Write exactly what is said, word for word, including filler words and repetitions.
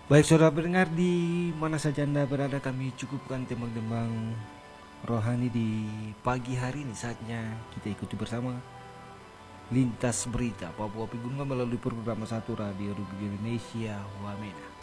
Baik saudara pendengar, di mana saja Anda berada, kami cukupkan tembang-tembang rohani di pagi hari ini. Saatnya kita ikuti bersama Lintas Berita Papua Pegunungan melalui program satu Radio Republik Indonesia Wamena.